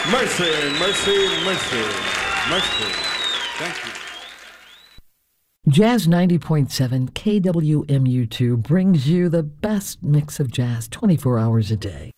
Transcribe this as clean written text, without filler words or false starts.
Mercy, mercy, mercy, mercy. Thank you. Jazz 90.7 KWMU2 brings you the best mix of jazz 24 hours a day.